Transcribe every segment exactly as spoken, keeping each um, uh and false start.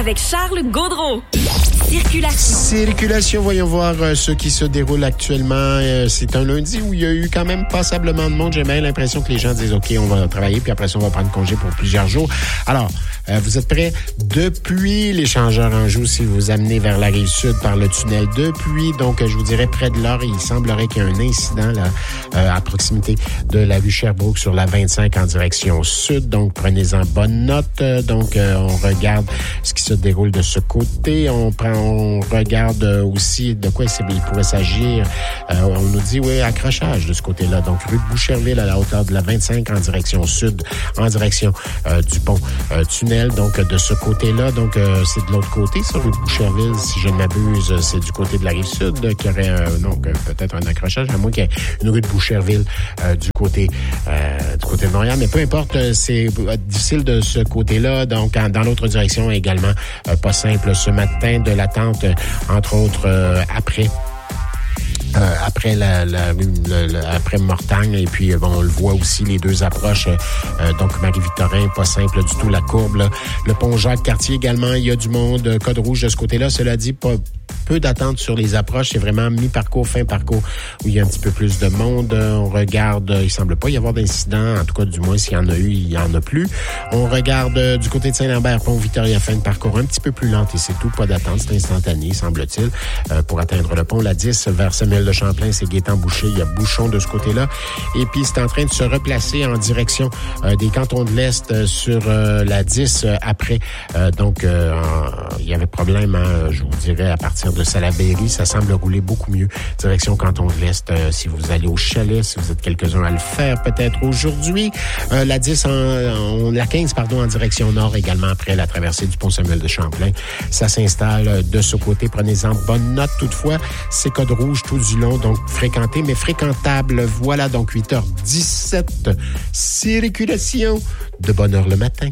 avec Charles Gaudreau. Circulation. Circulation, voyons voir euh, ce qui se déroule actuellement. Euh, c'est un lundi où il y a eu quand même passablement de monde. J'ai même l'impression que les gens disent « OK, on va travailler, puis après ça, on va prendre congé pour plusieurs jours. » Alors, euh, vous êtes prêts? Depuis l'échangeur Anjou, si vous amenez vers la rive sud par le tunnel, depuis, donc, je vous dirais près de l'heure, il semblerait qu'il y ait un incident là, euh, à proximité de la rue Sherbrooke sur la vingt-cinq en direction sud. Donc, prenez-en bonne note. Donc, euh, on regarde ce qui se déroule de ce côté. On prend On regarde aussi de quoi il pourrait s'agir. Euh, on nous dit, oui, accrochage de ce côté-là. Donc, rue de Boucherville à la hauteur de la vingt-cinq en direction sud, en direction euh, du pont euh, tunnel. Donc, de ce côté-là, donc euh, c'est de l'autre côté, ça, rue de Boucherville. Si je ne m'abuse, c'est du côté de la rive sud qu'il y aurait euh, donc euh, peut-être un accrochage, à moins qu'il y ait une rue de Boucherville euh, du côté euh, du côté de Montréal. Mais peu importe, c'est euh, difficile de ce côté-là. Donc, en, dans l'autre direction également, euh, pas simple ce matin de la L'attente, entre autres, euh, après Euh, après la, la, la, la après Mortagne, et puis bon, on le voit aussi les deux approches, euh, donc Marie-Victorin, pas simple du tout, la courbe là. Le pont Jacques-Cartier également, il y a du monde, code rouge de ce côté-là. Cela dit, pas peu d'attente sur les approches, c'est vraiment mi-parcours, fin parcours où il y a un petit peu plus de monde. On regarde, il semble pas y avoir d'incident, en tout cas du moins s'il y en a eu, il y en a plus. On regarde euh, du côté de Saint-Lambert, pont Victoria, fin de parcours un petit peu plus lente et c'est tout, pas d'attente, c'est instantané, semble-t-il, euh, pour atteindre le pont. La dix vers Samuel de Champlain, c'est Gaétan Boucher, il y a bouchon de ce côté-là. Et puis c'est en train de se replacer en direction euh, des cantons de l'Est euh, sur euh, la dix euh, après. Euh, donc euh, en, il y avait problème, hein, je vous dirais, à partir de Salaberry, ça semble rouler beaucoup mieux. Direction canton de l'Est, euh, si vous allez au chalet, si vous êtes quelques-uns à le faire peut-être aujourd'hui. Euh, la dix, en, en, la quinze, pardon, en direction nord également après la traversée du pont Samuel de Champlain. Ça s'installe de ce côté. Prenez-en bonne note toutefois. C'est code rouge tout du long, donc fréquenté, mais fréquentable. Voilà, donc huit heures dix-sept. Circulation de bonne heure le matin.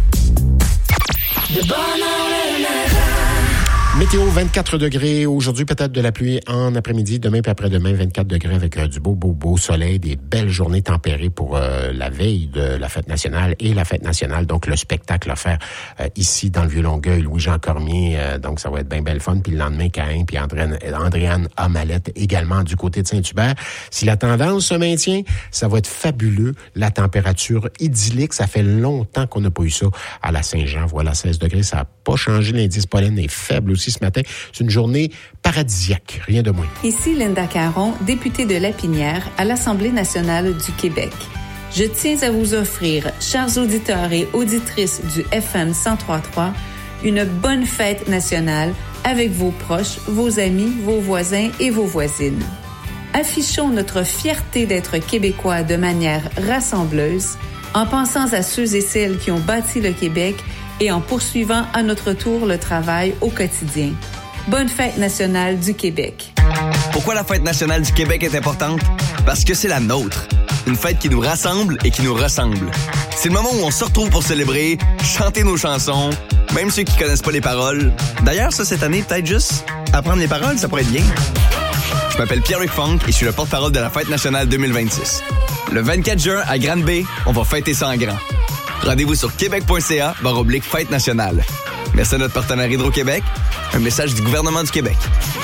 De bonne heure le matin. Météo, vingt-quatre degrés. Aujourd'hui, peut-être de la pluie en après-midi. Demain puis après-demain, vingt-quatre degrés avec euh, du beau, beau, beau soleil. Des belles journées tempérées pour euh, la veille de la fête nationale et la fête nationale. Donc, le spectacle à faire euh, ici dans le Vieux-Longueuil. Louis-Jean Cormier. Euh, donc, ça va être bien belle fun. Puis le lendemain, Caïn puis Andréane, Andréane Amalette également du côté de Saint-Hubert. Si la tendance se maintient, ça va être fabuleux. La température idyllique. Ça fait longtemps qu'on n'a pas eu ça à la Saint-Jean. Voilà, seize degrés. Ça n'a pas changé. L'indice pollen est faible aussi ce matin. C'est une journée paradisiaque, rien de moins. Ici Linda Caron, députée de Lapinière à l'Assemblée nationale du Québec. Je tiens à vous offrir, chers auditeurs et auditrices du F M cent trois virgule trois, une bonne fête nationale avec vos proches, vos amis, vos voisins et vos voisines. Affichons notre fierté d'être Québécois de manière rassembleuse, en pensant à ceux et celles qui ont bâti le Québec et en poursuivant à notre tour le travail au quotidien. Bonne fête nationale du Québec. Pourquoi la fête nationale du Québec est importante? Parce que c'est la nôtre. Une fête qui nous rassemble et qui nous ressemble. C'est le moment où on se retrouve pour célébrer, chanter nos chansons, même ceux qui connaissent pas les paroles. D'ailleurs, ça, cette année, peut-être juste apprendre les paroles, ça pourrait être bien. Je m'appelle Pierre-Luc Funk et je suis le porte-parole de la fête nationale deux mille vingt-six. Le vingt-quatre juin, à Grande-Bay, on va fêter ça en grand. Rendez-vous sur québec.ca barre oblique fête nationale. Merci à notre partenaire Hydro-Québec. Un message du gouvernement du Québec.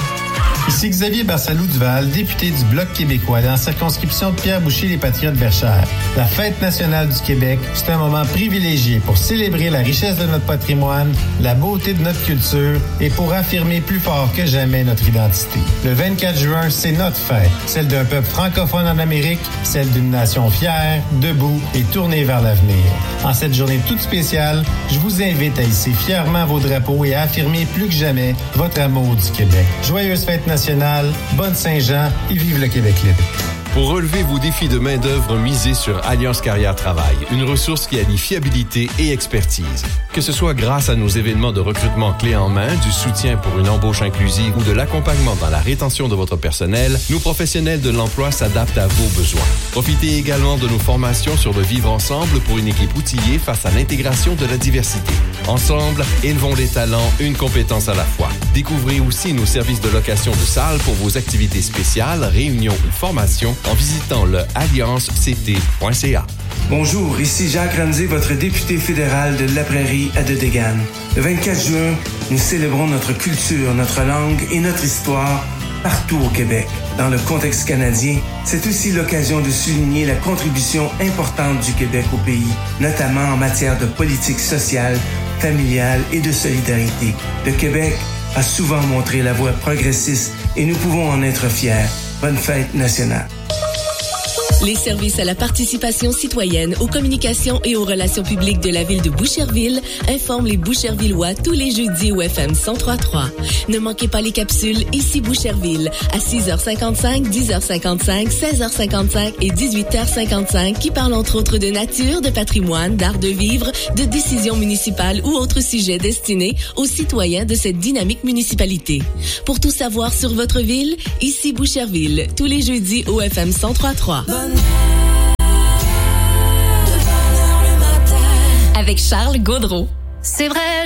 Ici Xavier Barsalou-Duval, député du Bloc québécois dans la circonscription de Pierre Boucher, les Patriotes Berchères. La Fête nationale du Québec, c'est un moment privilégié pour célébrer la richesse de notre patrimoine, la beauté de notre culture et pour affirmer plus fort que jamais notre identité. Le vingt-quatre juin, c'est notre fête, celle d'un peuple francophone en Amérique, celle d'une nation fière, debout et tournée vers l'avenir. En cette journée toute spéciale, je vous invite à hisser fièrement vos drapeaux et à affirmer plus que jamais votre amour du Québec. Joyeuse fête nationale. Bonne Saint-Jean et vive le Québec libre. Pour relever vos défis de main-d'œuvre, misez sur Alliance Carrière Travail, une ressource qui allie fiabilité et expertise. Que ce soit grâce à nos événements de recrutement clé en main, du soutien pour une embauche inclusive ou de l'accompagnement dans la rétention de votre personnel, nos professionnels de l'emploi s'adaptent à vos besoins. Profitez également de nos formations sur le vivre ensemble pour une équipe outillée face à l'intégration de la diversité. Ensemble, élevons les talents, une compétence à la fois. Découvrez aussi nos services de location de salles pour vos activités spéciales, réunions ou formations en visitant le alliance c t point c a. Bonjour, ici Jacques Ramsey, votre député fédéral de La Prairie à Dedégane. Le vingt-quatre juin, nous célébrons notre culture, notre langue et notre histoire partout au Québec. Dans le contexte canadien, c'est aussi l'occasion de souligner la contribution importante du Québec au pays, notamment en matière de politique sociale, familiale et de solidarité. Le Québec a souvent montré la voie progressiste et nous pouvons en être fiers. Bonne fête nationale. Les services à la participation citoyenne, aux communications et aux relations publiques de la ville de Boucherville informent les Bouchervillois tous les jeudis au F M cent trois point trois. Ne manquez pas les capsules Ici Boucherville à six heures cinquante-cinq, dix heures cinquante-cinq, seize heures cinquante-cinq et dix-huit heures cinquante-cinq qui parlent entre autres de nature, de patrimoine, d'art de vivre, de décisions municipales ou autres sujets destinés aux citoyens de cette dynamique municipalité. Pour tout savoir sur votre ville, Ici Boucherville, tous les jeudis au F M cent trois point trois. Avec Charles Gaudreau. C'est vrai.